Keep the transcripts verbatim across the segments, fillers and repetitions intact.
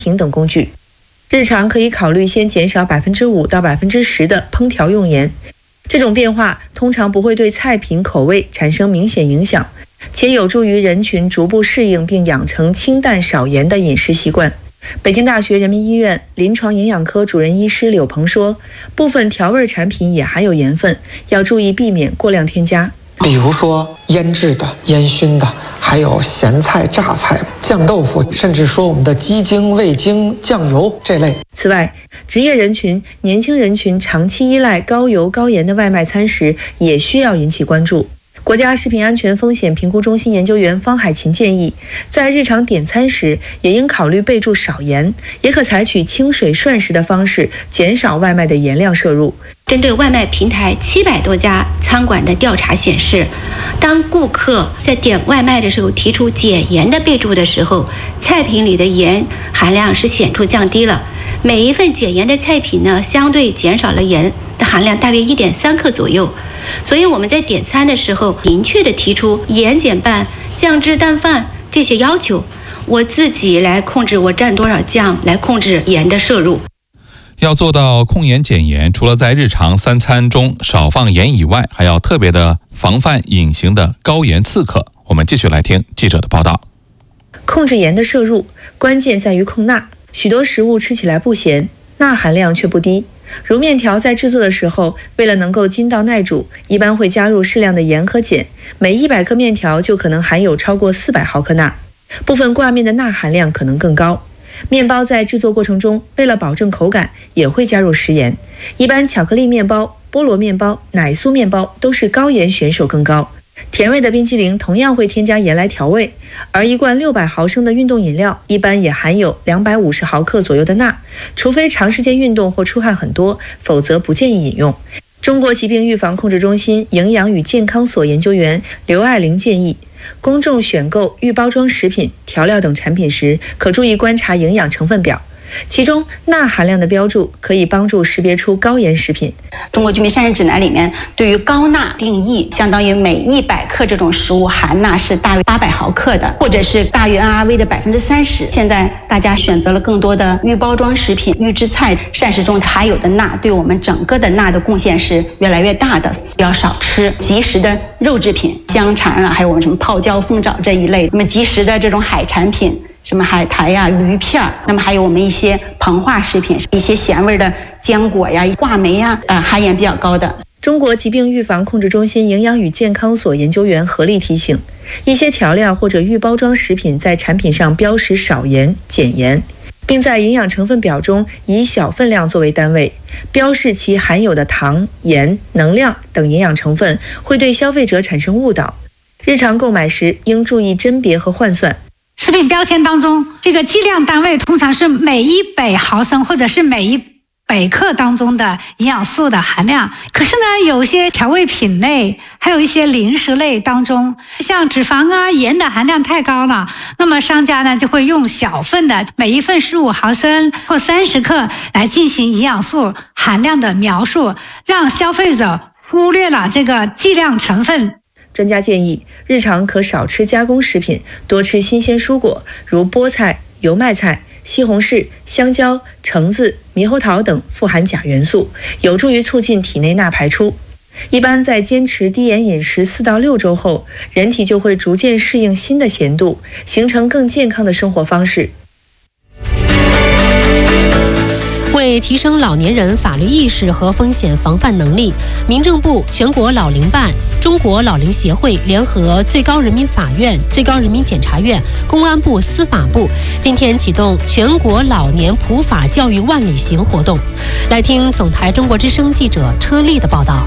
瓶等工具。日常可以考虑先减少百分之五到百分之十的烹调用盐，这种变化通常不会对菜品口味产生明显影响，且有助于人群逐步适应并养成清淡少盐的饮食习惯。北京大学人民医院临床营养科主任医师柳鹏说，部分调味产品也含有盐分，要注意避免过量添加。 比如说腌制的、烟熏的，还有咸菜、榨菜、酱豆腐，甚至说我们的鸡精、味精、酱油这类。 此外，职业人群、年轻人群长期依赖高油高盐的外卖餐食也需要引起关注。国家食品安全风险评估中心研究员方海琴建议，在日常点餐时也应考虑备注少盐，也可采取清水涮食的方式，减少外卖的盐量摄入。 针对外卖平台七百多家餐馆的调查显示，当顾客在点外卖的时候提出减盐的备注的时候，菜品里的盐含量是显著降低了。每一份减盐的菜品呢，相对减少了盐的含量大约 一点三克左右。所以我们在点餐的时候，明确的提出盐减半、酱汁淡饭这些要求，我自己来控制我蘸多少酱，来控制盐的摄入。 要做到控盐减盐，除了在日常三餐中少放盐以外，还要特别的防范隐形的高盐刺客。我们继续来听记者的报道。 控制盐的摄入，关键在于控钠。许多食物吃起来不咸，钠含量却不低。如面条在制作的时候，为了能够筋道耐煮，一般会加入适量的盐和碱，每一百克面条就可能含有超过四百毫克钠。部分挂面的钠含量可能更高。面包在制作过程中，为了保证口感，也会加入食盐。一般巧克力面包、菠萝面包、奶酥面包都是高盐选手更高。甜味的冰淇淋同样会添加盐来调味，而一罐六百毫升的运动饮料一般也含有两百五十毫克左右的钠，除非长时间运动或出汗很多，否则不建议饮用。中国疾病预防控制中心营养与健康所研究员刘爱玲建议，公众选购预包装食品、调料等产品时，可注意观察营养成分表，其中钠含量的标注可以帮助识别出高盐食品。 中国居民膳食指南里面对于高钠定义，相当于每一百克这种食物含钠是大约八百毫克的，或者是大于 N R V 的百分之三十。现在大家选择了更多的预包装食品、预制菜，膳食中含有的钠对我们整个的钠的贡献是越来越大的。要少吃即食的肉制品，香肠啊，还有我们什么泡椒、凤爪这一类。那么即食的这种海产品，什么海苔呀、鱼片，那么还有我们一些膨化食品，一些咸味的浆果呀、话梅呀，呃，含盐比较高的。 中国疾病预防控制中心营养与健康所研究员何丽提醒，一些调料或者预包装食品在产品上标识少盐、减盐，并在营养成分表中以小分量作为单位，标示其含有的糖、盐、能量等营养成分，会对消费者产生误导。日常购买时应注意甄别和换算。 食品标签当中，这个计量单位通常是每一百毫升或者是每一百克当中的营养素的含量。可是呢，有些调味品类，还有一些零食类当中，像脂肪啊、盐的含量太高了，那么商家呢就会用小份的，每一份十五毫升或三十克来进行营养素含量的描述，让消费者忽略了这个计量成分。 专家建议，日常可少吃加工食品，多吃新鲜蔬果，如菠菜、油麦菜、西红柿、香蕉、橙子、猕猴桃等富含钾元素，有助于促进体内钠排出。一般在坚持低盐饮食四到六周后，人体就会逐渐适应新的咸度，形成更健康的生活方式。 为提升老年人法律意识和风险防范能力，民政部、全国老龄办、中国老龄协会联合最高人民法院、最高人民检察院、公安部、司法部，今天启动全国老年普法教育万里行活动。来听总台中国之声记者车丽的报道。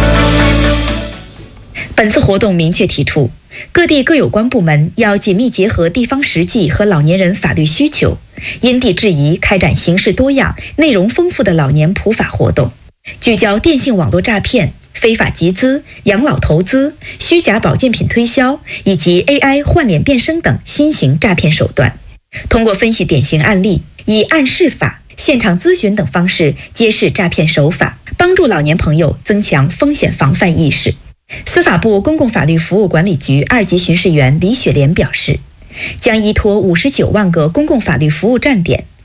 本次活动明确提出，各地各有关部门要紧密结合地方实际和老年人法律需求，因地制宜开展形式多样、内容丰富的老年普法活动，聚焦电信网络诈骗、非法集资、养老投资、虚假保健品推销以及 A I 换脸变声等新型诈骗手段，通过分析典型案例，以案示法、现场咨询等方式揭示诈骗手法，帮助老年朋友增强风险防范意识。司法部公共法律服务管理局二级巡视员李雪莲表示，将依托五十九万个公共法律服务站点，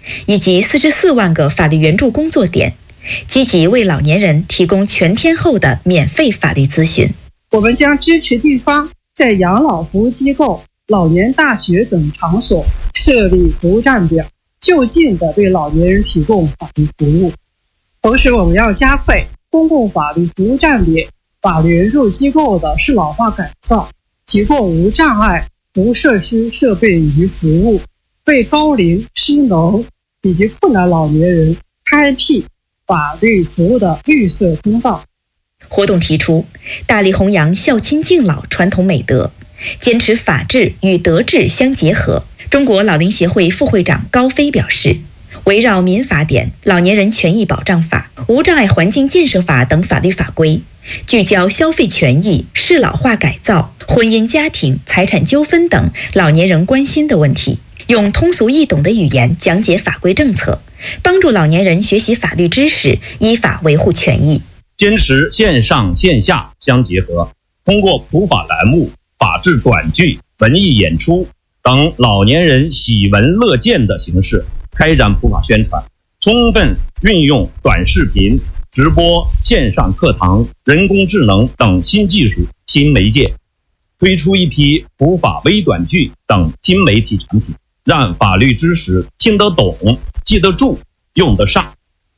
以及四十四万个法律援助工作点，积极为老年人提供全天候的免费法律咨询。 我们将支持地方在养老服务机构、老年大学等场所设立服务站点，就近地对老年人提供法律服务。同时，我们要加快公共法律服务站点、法律援助机构的适老化改造，提供无障碍服务设施设备以及服务，为高龄、失能以及困难老年人开辟法律服务的绿色通道。 活动提出，大力弘扬孝亲敬老传统美德，坚持法治与德治相结合。中国老龄协会副会长高飞表示，围绕民法典、老年人权益保障法、无障碍环境建设法等法律法规，聚焦消费权益、适老化改造、婚姻家庭、财产纠纷等老年人关心的问题，用通俗易懂的语言讲解法规政策，帮助老年人学习法律知识，依法维护权益。 坚持线上线下相结合，通过普法栏目、法治短剧、文艺演出等老年人喜闻乐见的形式开展普法宣传，充分运用短视频、直播、线上课堂、人工智能等新技术、新媒介，推出一批普法微短剧等新媒体产品，让法律知识听得懂、记得住、用得上。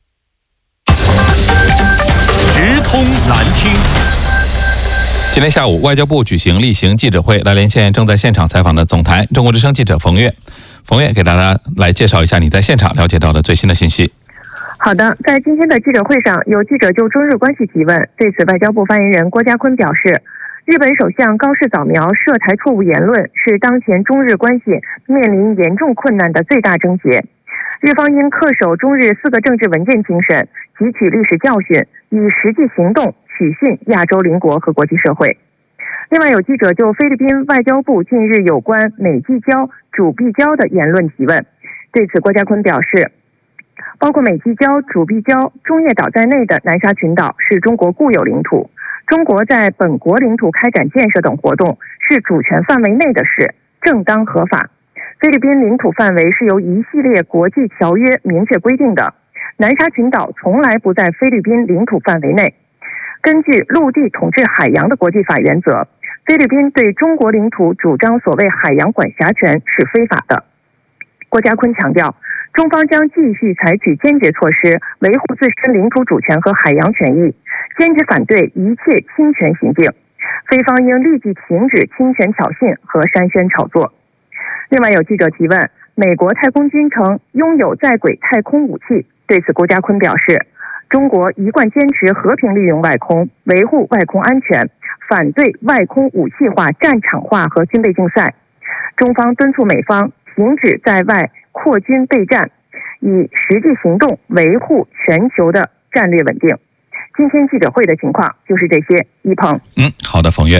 直通难听。今天下午，外交部举行例行记者会，来连线正在现场采访的总台中国之声记者冯月。冯月给大家来介绍一下你在现场了解到的最新的信息。 好的，在今天的记者会上，有记者就中日关系提问。对此，外交部发言人郭家坤表示，日本首相高市早苗涉台错误言论是当前中日关系面临严重困难的最大症结。日方应恪守中日四个政治文件精神，汲取历史教训，以实际行动取信亚洲邻国和国际社会。另外，有记者就菲律宾外交部近日有关美济礁、主碧礁的言论提问。对此，郭家坤表示，包括美济礁、主碧礁、中业岛在内的南沙群岛是中国固有领土，中国在本国领土开展建设等活动是主权范围内的事，正当合法。菲律宾领土范围是由一系列国际条约明确规定的，南沙群岛从来不在菲律宾领土范围内。根据陆地统治海洋的国际法原则，菲律宾对中国领土主张所谓海洋管辖权是非法的。郭家坤强调，中方将继续采取坚决措施，维护自身领土主权和海洋权益，坚决反对一切侵权行径。菲方应立即停止侵权挑衅和煽宣炒作。另外，有记者提问，美国太空军称拥有在轨太空武器。对此，郭家坤表示，中国一贯坚持和平利用外空，维护外空安全，反对外空武器化、战场化和军备竞赛。中方敦促美方停止在外扩军备战，以实际行动维护全球的战略稳定。今天记者会的情况就是这些。一鹏， 嗯，好的，冯月。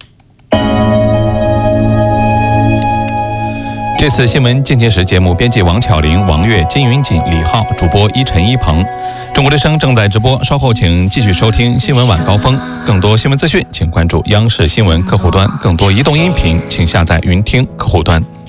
这次新闻进行时节目编辑王巧玲、王月、金云锦、李浩，主播一晨一鹏。中国之声正在直播，稍后请继续收听新闻晚高峰。更多新闻资讯，请关注央视新闻客户端；更多移动音频，请下载云听客户端。